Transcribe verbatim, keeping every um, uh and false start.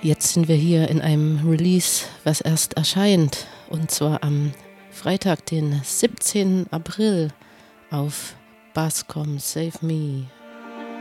Jetzt sind wir hier in einem Release, was erst erscheint, und zwar am Freitag, den siebzehnten April auf Bascom Save Me.